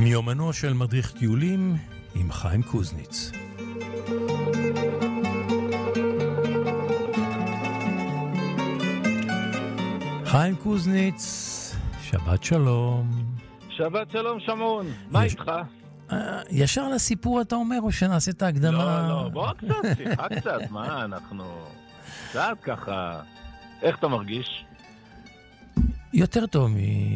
מיומנו של מדריך טיולים עם חיים קוזניץ. חיים קוזניץ, שבת שלום. שבת שלום שמעון, מה איתך? ישר לסיפור אתה אומר או שנעשה את ההקדמה? לא, בוא קצת, שיחה קצת, מה אנחנו... קצת ככה, איך אתה מרגיש? יותר טוב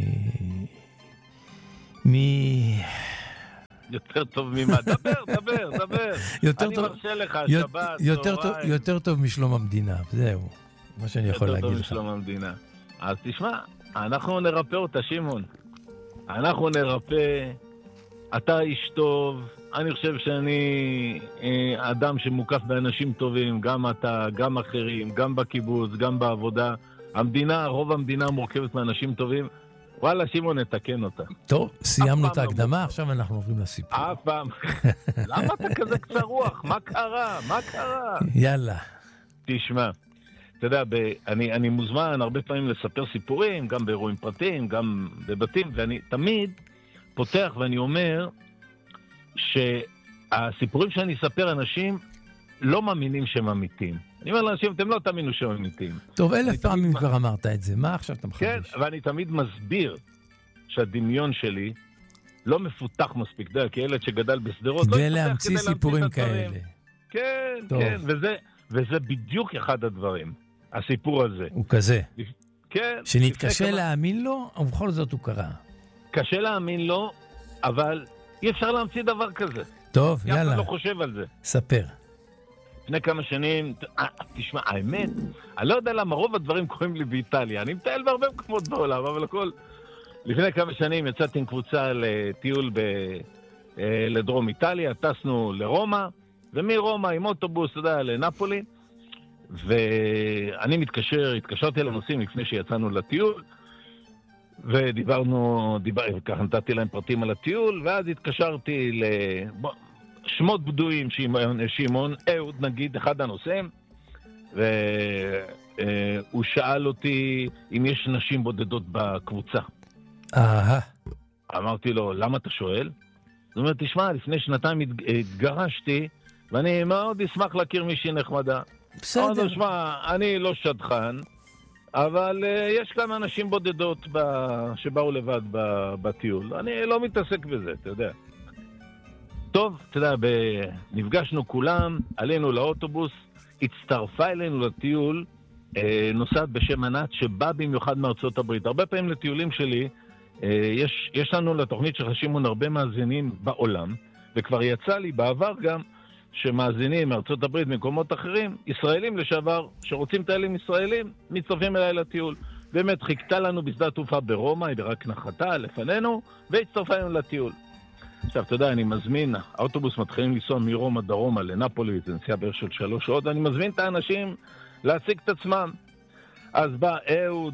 יותר טוב ממה? דבר. אני מרשה לך, שבת, צהריים. יותר טוב משלום המדינה, זהו, מה שאני יכול להגיד לך. יותר טוב משלום המדינה. אז תשמע, אנחנו נרפא אותה, שמעון. אנחנו נרפא, אתה איש טוב, אני חושב שאני אדם שמוקף באנשים טובים, גם אתה, גם אחרים, גם בקיבוץ, גם בעבודה. המדינה, רוב המדינה מורכבת מאנשים טובים. וואלה, שמעון, נתקן אותה. טוב, סיימנו את ההקדמה, עכשיו אנחנו עוברים לסיפור. אף פעם. למה אתה כזה קצר רוח? מה קרה? יאללה. תשמע, אתה יודע, אני מוזמן הרבה פעמים לספר סיפורים, גם באירועים פרטיים, גם בבתים, ואני תמיד פותח ואני אומר שהסיפורים שאני אספר, אנשים לא מאמינים שהם אמיתיים. אני אומר לאנשים, אתם לא תאמינו שהם אמיתיים. טוב, 1000 פעמים כבר אמרת את זה, מה עכשיו אתה מחדש? כן, ואני תמיד מסביר שהדמיון שלי לא מפותח מספיק, כי ילד שגדל בסדרות... כדי להמציא סיפורים כאלה. כן, וזה בדיוק אחד הדברים, הסיפור הזה. הוא כזה. כן. שנתקשה להאמין לו, ובכל זאת הוא קרה. קשה להאמין לו, אבל אי אפשר להמציא דבר כזה. טוב, יאללה. אף אחד לא חושב על זה. ספר. לפני כמה שנים, תשמע, האמת, אני לא יודע למה רוב הדברים קוראים לי באיטליה. אני מטייל בהרבה מקומות בעולם, אבל הכל... לפני כמה שנים יצאתי עם קבוצה לטיול לדרום איטליה, טסנו לרומא, ומרומא עם אוטובוס, אתה יודע, לנפולי, ואני התקשרתי לנוסעים לפני שיצאנו לטיול, ודיברנו, ככה נתתי להם פרטים על הטיול, ואז התקשרתי שמות בדויים, שמעון, אהוד נגיד, אחד הנושאים, והוא שאל אותי אם יש נשים בודדות בקבוצה. אמרתי לו, למה אתה שואל? זאת אומרת, תשמע, לפני שנתיים התגרשתי, ואני מאוד אשמח להכיר מישהי נחמדה. בסדר. אז תשמע, אני לא שדכן, אבל יש כמה נשים בודדות שבאו לבד בטיול. אני לא מתעסק בזה, אתה יודע. טוב, אתה יודע, נפגשנו כולם, עלינו לאוטובוס, הצטרפה אלינו לטיול, נוסעת בשם ענת, שבא במיוחד מארצות הברית. הרבה פעמים לטיולים שלי, יש לנו לתוכנית של שמעון הרבה מאזינים בעולם, וכבר יצא לי בעבר גם שמאזינים מארצות הברית, ממקומות אחרים, ישראלים לשעבר, שרוצים טיילים ישראלים, מצטרפים אליי לטיול. באמת חיכתה לנו בשדה התעופה ברומא, היא רק נחתה לפנינו, והצטרפה לנו לטיול. עכשיו, אתה יודע, אני מזמין, האוטובוס מתחילים לנסוע מרומא דרומה לנפולי, זה נסיעה בערך של 3 שעות, אני מזמין את האנשים להציג את עצמם. אז בא אהוד,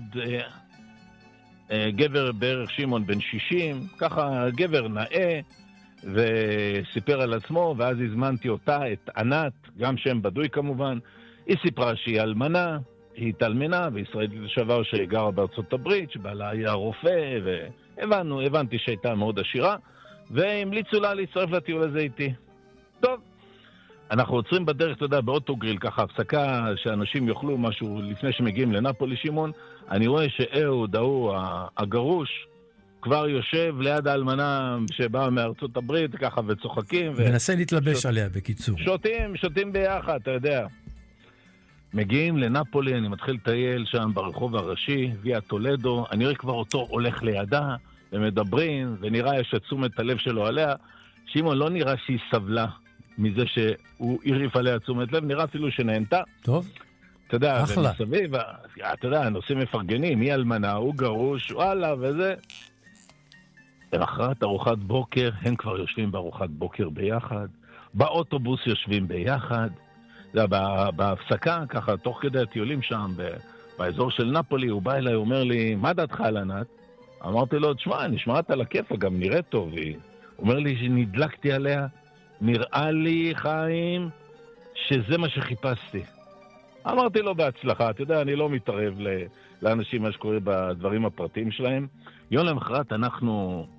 גבר בערך שמעון בן 60, ככה גבר נאה, וסיפר על עצמו, ואז הזמנתי אותה, את ענת, גם שם בדוי כמובן. היא סיפרה שהיא אלמנה, היא התאלמנה, וישראלית לשעבר שהיא גרה בארצות הברית, שבעלה היה רופא, והבנתי שהייתה מאוד עשירה, והמליצו לה להצטרף לטיול הזה איתי. טוב, אנחנו עוצרים בדרך, אתה יודע, באוטוגריל, ככה הפסקה שאנשים יאכלו משהו לפני שמגיעים לנפולי, שמעון. אני רואה שאהוד, הגרוש, כבר יושב ליד האלמנה שבאה מארצות הברית, ככה וצוחקים. ונסה להתלבש עליה, בקיצור. שותים ביחד, אתה יודע. מגיעים לנפולי, אני מתחיל לטייל שם ברחוב הראשי, ויה טולדו, אני רואה כבר אותו הולך לידה, ומדברים, ונראה יש את תשומת הלב שלו עליה. שמעון, לא נראה שהיא סבלה מזה שהוא עיריף עליה תשומת לב, נראה אפילו שנהנתה. טוב. אתה יודע, אחלה. ומסביב, אתה יודע, הנושאים מפרגנים, היא אלמנה, הוא גרוש, וואלה, וזה. ואחרת ארוחת בוקר, הם כבר יושבים בארוחת בוקר ביחד, באוטובוס יושבים ביחד, בהפסקה, ככה, תוך כדי הטיולים שם, באזור של נפולי, הוא בא אליי, הוא אומר לי, מה דעתך על ענת? אמרתי לו, תשמע, נשמעת על הכיפה, גם נראה טוב. הוא אומר לי שנדלקתי עליה, נראה לי, חיים, שזה מה שחיפשתי. אמרתי לו בהצלחה, אתה יודע, אני לא מתערב לאנשים מה שקורה בדברים הפרטיים שלהם. יום למחרת אנחנו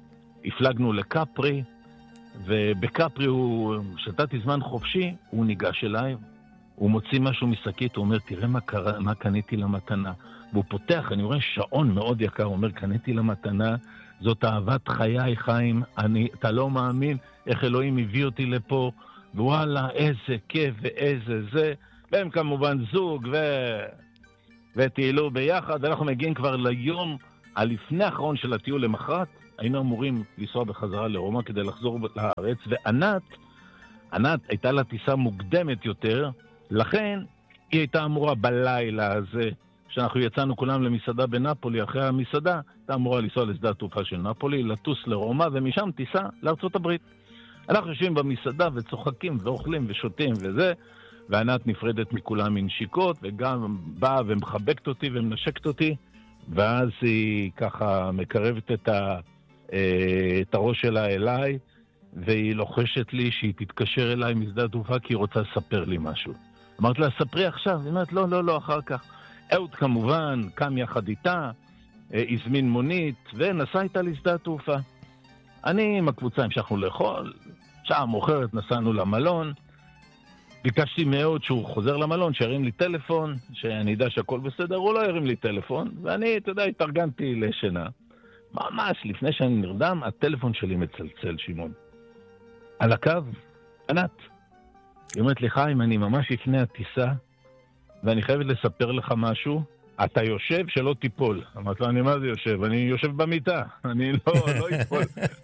הפלגנו לקפרי, ובקפרי הוא, שתתי זמן חופשי, הוא ניגש אליי, הוא מוציא משהו משקית, הוא אומר, תראה מה קניתי למתנה. והוא פותח, אני רואה שעון מאוד יקר, הוא אומר, קניתי למתנה, זאת אהבת חיי, חיים, אתה לא מאמין איך אלוהים הביא אותי לפה, ווואלה, איזה כיף ואיזה זה. והם כמובן זוג וטיילו ביחד. אנחנו מגיעים כבר ליום הלפני האחרון של הטיול למחרת. היינו אמורים לנסוע בחזרה לרומא כדי לחזור לארץ, וענת הייתה לה טיסה מוקדמת יותר, לכן היא הייתה אמורה בלילה הזה, שאנחנו יצאנו כולם למסעדה בנפולי, אחרי המסעדה, הייתה אמורה לנסוע לשדה התעופה של נפולי, לטוס לרומא, ומשם טיסה לארצות הברית. אנחנו יושבים במסעדה וצוחקים ואוכלים ושותים וזה, וענת נפרדת מכולם מנשיקות, וגם באה ומחבקת אותי ומנשקת אותי, ואז היא ככה מקרבת את הראש שלה אליי, והיא לוחשת לי שהיא תתקשר אליי משדה התעופה, כי היא רוצה לספר לי משהו. אמרתי לה, ספרי עכשיו. היא אומרת, לא, אחר כך. אהוד כמובן קם יחד איתה, הזמין מונית, ונסע איתה לשדה התעופה. אני עם הקבוצה המשכנו לאכול, שעה מאוחרת נסענו למלון, ביקשתי מאוד שהוא חוזר למלון, שירים לי טלפון, שאני יודע שהכל בסדר, הוא לא ירים לי טלפון, ואני, אתה יודע, התארגנתי לשינה. ממש לפני שאני נרדם, הטלפון שלי מצלצל, שמעון. על הקו, ענת. היא אומרת לי, חיים, אני ממש לפני הטיסה, ואני חייבת לספר לך משהו. אתה יושב שלא תיפול. אמרת לו, אני מה זה יושב? אני יושב במיטה. אני לא יפול.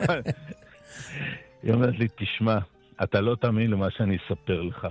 היא אומרת לי, תשמע, אתה לא תאמין למה שאני אספר לך.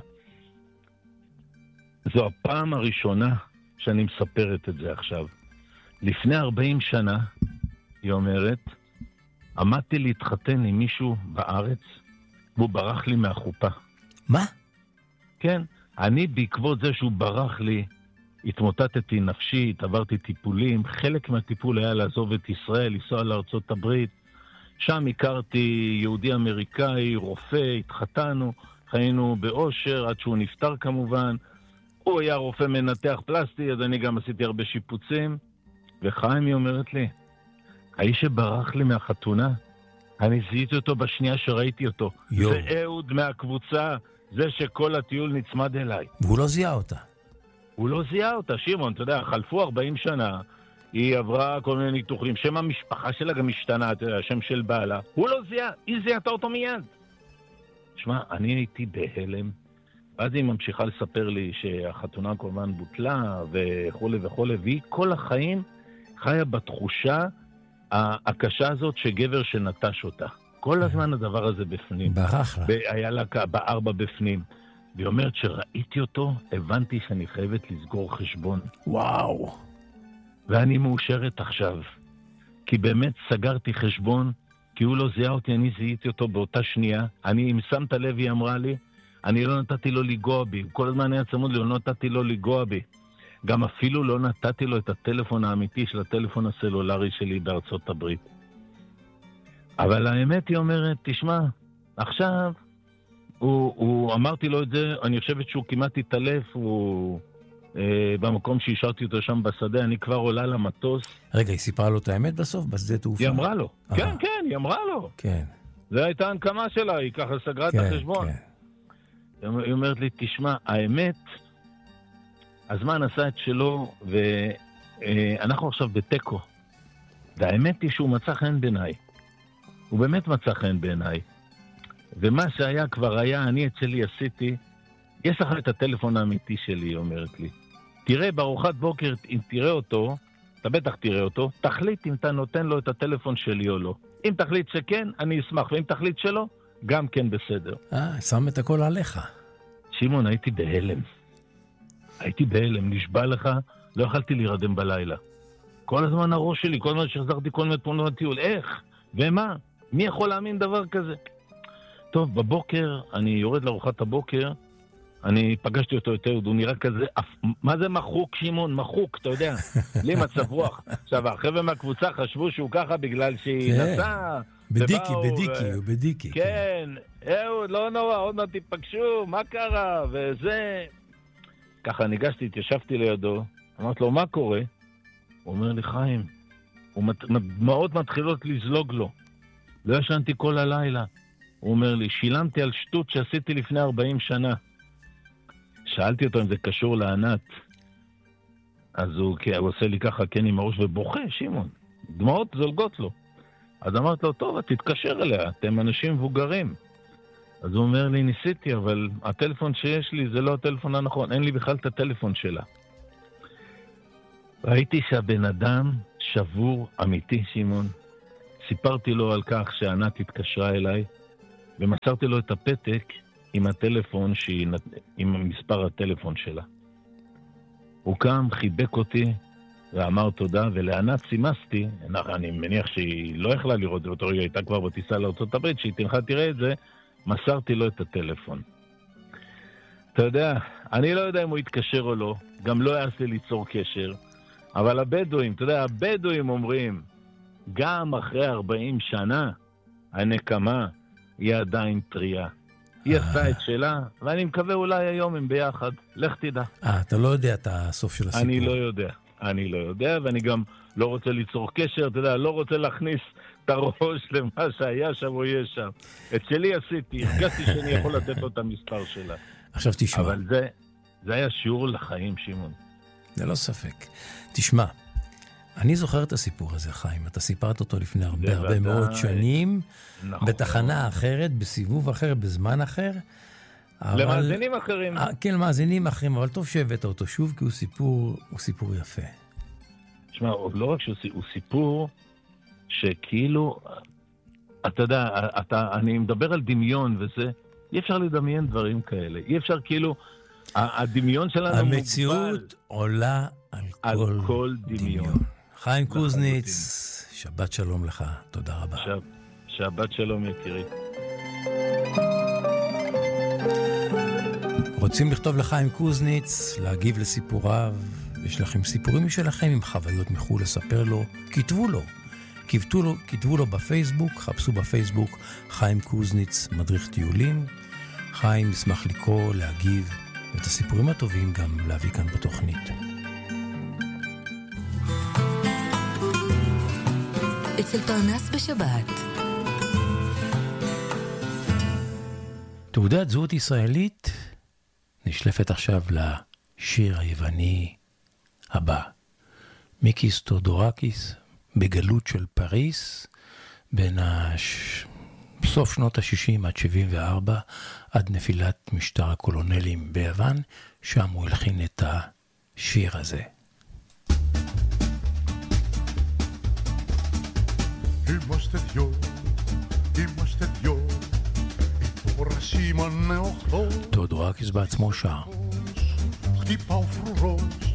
זו הפעם הראשונה שאני מספרת את זה עכשיו. לפני 40 שנה, היא אומרת, עמדתי להתחתן עם מישהו בארץ, והוא ברח לי מהחופה. מה? כן, אני בעקבות זה שהוא ברח לי, התמוטטתי נפשית, עברתי טיפולים, חלק מהטיפול היה לעזוב את ישראל, לנסוע לארצות הברית, שם הכרתי יהודי אמריקאי, רופא, התחתנו, חיינו באושר, עד שהוא נפטר כמובן, הוא היה רופא מנתח פלסטי, אז אני גם עשיתי הרבה שיפוצים, וחיים היא אומרת לי, האיש שברח לי מהחתונה, אני זיהיתי אותו בשנייה שראיתי אותו. זה אהוד מהקבוצה, זה שכל הטיול נצמד אליי. והוא לא זיהה אותה. הוא לא זיהה אותה, שמעון, אתה יודע, חלפו 40 שנה, היא עברה כל מיני ניתוחים, שם המשפחה שלה גם השתנה, אתה יודע, השם של בעלה. הוא לא זיהה, היא זיהתה אותו מיד. תשמע, אני הייתי בהלם, ואז היא ממשיכה לספר לי שהחתונה כמובן בוטלה, וכו' וכו', והיא כל החיים חיה בתחושה הקשה הזאת שגבר שנטש אותה. כל הזמן הדבר הזה בפנים. ברח לה. היה לה בארבע בפנים. והיא אומרת שראיתי אותו, הבנתי שאני חייבת לסגור חשבון. וואו. ואני מאושרת עכשיו. כי באמת סגרתי חשבון, כי הוא לא זיהה אותי, אני זיהיתי אותו באותה שנייה. אם שמת לב, היא אמרה לי, אני לא נתתי לו לגוע בי. כל הזמן היה צמוד לי, לא נתתי לו לגוע בי. גם אפילו לא נתתי לו את הטלפון האמיתי של הטלפון הסלולרי שלי בארצות הברית. אבל האמת היא אומרת, תשמע, עכשיו, אמרתי לו את זה, אני חושבת שהוא כמעט התעלף, הוא במקום שהשארתי אותו שם בשדה, אני כבר עולה למטוס. רגע, היא סיפרה לו את האמת בסוף, בשדה תעופה? היא אמרה לו, כן, היא אמרה לו. כן. זו הייתה הנקמה שלה, היא ככה סגרה את החשבון. היא אומרת לי, תשמע, האמת, הזמן עשה את שלו, ואנחנו עכשיו בטקו. והאמת היא שהוא מצא חן בעיניי. הוא באמת מצא חן בעיניי. ומה שהיה כבר היה, אני את שלי עשיתי, יש לך את הטלפון האמיתי שלי, היא אומרת לי. תראה, בארוחת בוקר, אם תראה אותו, אתה בטח תראה אותו, תחליט אם אתה נותן לו את הטלפון שלי או לא. אם תחליט שכן, אני אשמח, ואם תחליט שלא, גם כן בסדר. שם את הכל עליך. שמעון, הייתי בהלם, נשבע לך, לא יכלתי להירדם בלילה. כל הזמן הראש שלי, כל הזמן שחזרתי כל מיני תמונות טיול, איך? ומה? מי יכול להאמין דבר כזה? טוב, בבוקר, אני יורד לארוחת הבוקר, אני פגשתי אותו יותר, הוא נראה כזה, מה זה מחוק, שמעון? מחוק, אתה יודע, לי מצב רוח. עכשיו, החבר'ה מהקבוצה חשבו שהוא ככה בגלל שהיא נסעה. בדיקי. כן, אהוד, לא נורא, עוד מעט תיפגשו, מה קרה? וזה... ככה ניגשתי, התיישבתי לידו, אמרתי לו, מה קורה? הוא אומר לי, חיים, דמעות מתחילות לזלוג לו. לא ישנתי כל הלילה. הוא אומר לי, שילמתי על שטות שעשיתי לפני 40 שנה. שאלתי אותו אם זה קשור לענת. אז הוא עושה לי ככה כן עם הראש ובוכה, שמעון. דמעות זולגות לו. אז אמרתי לו, טוב, תתקשר אליה, אתם אנשים מבוגרים. אז הוא אומר לי, ניסיתי, אבל הטלפון שיש לי זה לא הטלפון הנכון, אין לי בכלל את הטלפון שלה. ראיתי שהבן אדם שבור אמיתי, שמעון. סיפרתי לו על כך שענת התקשרה אליי, ומסרתי לו את הפתק עם הטלפון, עם מספר הטלפון שלה. הוא קם, חיבק אותי, ואמר תודה, ולענת סימסתי, אני מניח שהיא לא יכלה לראות אותו רגע, הייתה כבר בטיסה לארצות הברית, שהיא תנחה תראה את זה, מסרתי לו את הטלפון. אתה יודע, אני לא יודע אם הוא יתקשר או לא, גם לא יעשה ליצור קשר, אבל הבדואים, אתה יודע, הבדואים אומרים, גם אחרי 40 שנה, הנקמה היא עדיין טריה. היא עשתה את שלה, ואני מקווה אולי היום הם ביחד. לך תדע. אתה לא יודע את הסוף של הסיפור. אני לא יודע, ואני גם לא רוצה ליצור קשר, אתה יודע, לא רוצה להכניס את הראש למה שהיה שם או יש שם. את שלי עשיתי, הרגשתי שאני יכול לתת לו את המספר שלה. עכשיו תשמע. אבל זה היה שיעור לחיים, שמעון. זה לא ספק. תשמע, אני זוכר את הסיפור הזה, חיים. אתה סיפרת אותו לפני הרבה מאוד שנים, נכון. בתחנה אחרת, בסיבוב אחר, בזמן אחר. למאזינים אחרים. כן, למאזינים אחרים, אבל טוב שהבאת אותו שוב, כי הוא סיפור יפה. תשמע, לא רק שהוא סיפור שכאילו, אתה יודע, אני מדבר על דמיון וזה, אי אפשר לדמיין דברים כאלה. אי אפשר כאילו, הדמיון שלנו מוגבל. המציאות עולה על כל דמיון. חיים קוזניץ, שבת שלום לך, תודה רבה. שבת שלום יקירי. רוצים לכתוב לחיים קוזניץ, להגיב לסיפוריו, יש לכם סיפורים משלכם עם חוויות מחול לספר לו, כתבו לו בפייסבוק, חפשו בפייסבוק חיים קוזניץ מדריך טיולים. חיים ישמח לקרוא, להגיב, ואת הסיפורים הטובים גם להביא כאן בתוכנית. אצל פרנס בשבת. תעודת זהות ישראלית נשלפת עכשיו לשיר היווני הבא. מיקיס תודורקיס, בגלות של פריס, בין סוף שנות ה-60 עד 74, עד נפילת משטר הקולונלים ביוון, שם הוא הלחין את השיר הזה. תודורקיס בעצמו שר. Χτυπάω φρουρός